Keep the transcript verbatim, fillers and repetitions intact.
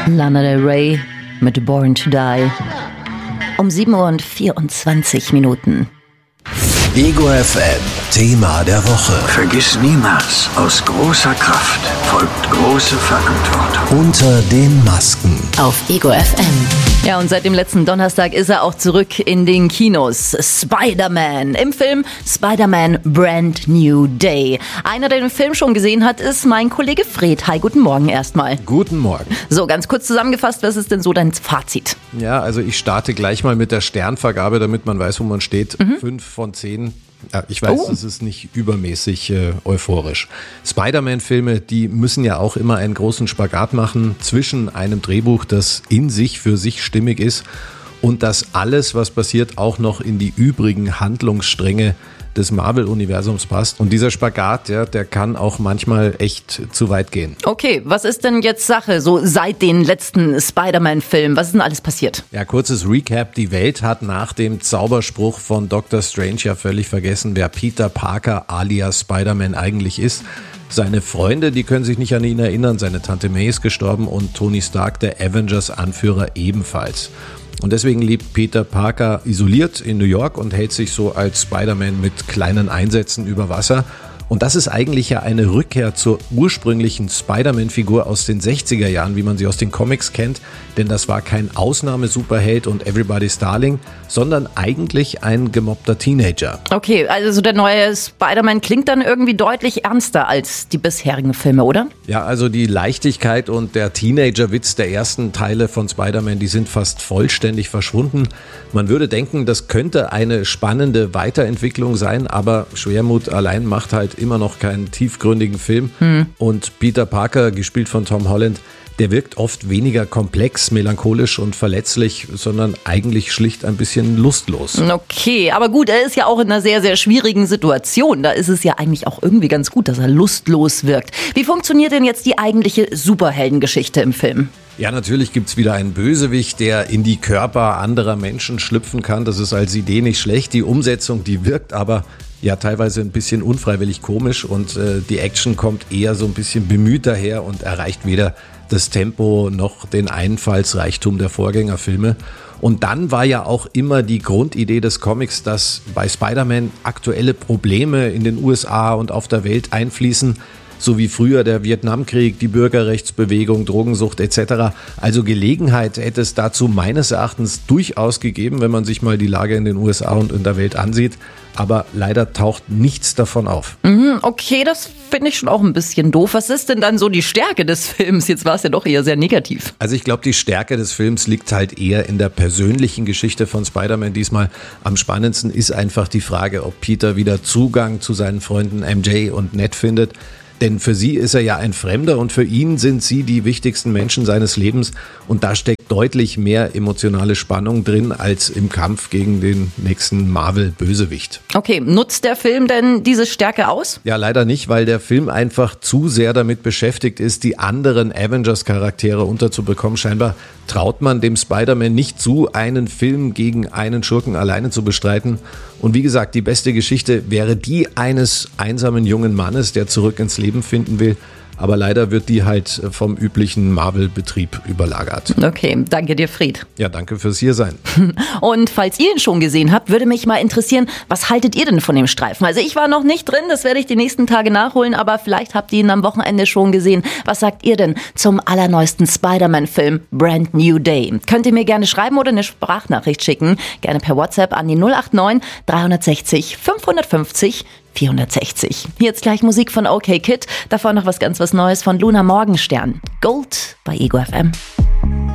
Lana Del Rey mit Born to Die. Um sieben Uhr und vierundzwanzig Minuten. Ego F M, Thema der Woche. Vergiss niemals, aus großer Kraft folgt große Verantwortung. Unter den Masken. Auf Ego F M. Ja, und seit dem letzten Donnerstag ist er auch zurück in den Kinos. Spider-Man. Im Film Spider-Man Brand New Day. Einer, der den Film schon gesehen hat, ist mein Kollege Fred. Hi, guten Morgen erstmal. Guten Morgen. So, ganz kurz zusammengefasst, was ist denn so dein Fazit? Ja, also ich starte gleich mal mit der Sternvergabe, damit man weiß, wo man steht. Mhm. Fünf von zehn. Ja, ich weiß, oh. Das ist nicht übermäßig äh, euphorisch. Spider-Man-Filme, die müssen ja auch immer einen großen Spagat machen zwischen einem Drehbuch, das in sich für sich stimmig ist, und das alles, was passiert, auch noch in die übrigen Handlungsstränge des Marvel-Universums passt. Und dieser Spagat, ja, der kann auch manchmal echt zu weit gehen. Okay, was ist denn jetzt Sache, so seit den letzten Spider-Man-Filmen? Was ist denn alles passiert? Ja, kurzes Recap. Die Welt hat nach dem Zauberspruch von Doktor Strange ja völlig vergessen, wer Peter Parker alias Spider-Man eigentlich ist. Seine Freunde, die können sich nicht an ihn erinnern. Seine Tante May ist gestorben und Tony Stark, der Avengers-Anführer, ebenfalls. Und deswegen lebt Peter Parker isoliert in New York und hält sich so als Spider-Man mit kleinen Einsätzen über Wasser. Und das ist eigentlich ja eine Rückkehr zur ursprünglichen Spider-Man-Figur aus den sechziger Jahren, wie man sie aus den Comics kennt. Denn das war kein Ausnahmesuperheld und Everybody's Darling, sondern eigentlich ein gemobbter Teenager. Okay, also der neue Spider-Man klingt dann irgendwie deutlich ernster als die bisherigen Filme, oder? Ja, also die Leichtigkeit und der Teenager-Witz der ersten Teile von Spider-Man, die sind fast vollständig verschwunden. Man würde denken, das könnte eine spannende Weiterentwicklung sein, aber Schwermut allein macht halt immer noch keinen tiefgründigen Film. Hm. Und Peter Parker, gespielt von Tom Holland, der wirkt oft weniger komplex, melancholisch und verletzlich, sondern eigentlich schlicht ein bisschen lustlos. Okay, aber gut, er ist ja auch in einer sehr, sehr schwierigen Situation. Da ist es ja eigentlich auch irgendwie ganz gut, dass er lustlos wirkt. Wie funktioniert denn jetzt die eigentliche Superheldengeschichte im Film? Ja, natürlich gibt's wieder einen Bösewicht, der in die Körper anderer Menschen schlüpfen kann. Das ist als Idee nicht schlecht. Die Umsetzung, die wirkt aber ja teilweise ein bisschen unfreiwillig komisch und äh, die Action kommt eher so ein bisschen bemüht daher und erreicht weder das Tempo noch den Einfallsreichtum der Vorgängerfilme. Und dann war ja auch immer die Grundidee des Comics, dass bei Spider-Man aktuelle Probleme in den U S A und auf der Welt einfließen, so wie früher der Vietnamkrieg, die Bürgerrechtsbewegung, Drogensucht et cetera. Also Gelegenheit hätte es dazu meines Erachtens durchaus gegeben, wenn man sich mal die Lage in den U S A und in der Welt ansieht. Aber leider taucht nichts davon auf. Okay, das finde ich schon auch ein bisschen doof. Was ist denn dann so die Stärke des Films? Jetzt war es ja doch eher sehr negativ. Also ich glaube, die Stärke des Films liegt halt eher in der persönlichen Geschichte von Spider-Man. Diesmal am spannendsten ist einfach die Frage, ob Peter wieder Zugang zu seinen Freunden M J und Ned findet. Denn für sie ist er ja ein Fremder und für ihn sind sie die wichtigsten Menschen seines Lebens. Und da steckt deutlich mehr emotionale Spannung drin als im Kampf gegen den nächsten Marvel-Bösewicht. Okay, nutzt der Film denn diese Stärke aus? Ja, leider nicht, weil der Film einfach zu sehr damit beschäftigt ist, die anderen Avengers-Charaktere unterzubekommen. Scheinbar traut man dem Spider-Man nicht zu, einen Film gegen einen Schurken alleine zu bestreiten. Und wie gesagt, die beste Geschichte wäre die eines einsamen jungen Mannes, der zurück ins Leben finden will. Aber leider wird die halt vom üblichen Marvel-Betrieb überlagert. Okay, danke dir, Fried. Ja, danke fürs Hiersein. Und falls ihr ihn schon gesehen habt, würde mich mal interessieren, was haltet ihr denn von dem Streifen? Also ich war noch nicht drin, das werde ich die nächsten Tage nachholen, aber vielleicht habt ihr ihn am Wochenende schon gesehen. Was sagt ihr denn zum allerneuesten Spider-Man-Film Brand New Day? Könnt ihr mir gerne schreiben oder eine Sprachnachricht schicken. Gerne per WhatsApp an die null acht neun dreihundertsechzig fünfhundertfünfzig vierhundertsechzig. Hier jetzt gleich Musik von OK Kid, davor noch was ganz was Neues von Luna Morgenstern. Gold bei Ego F M.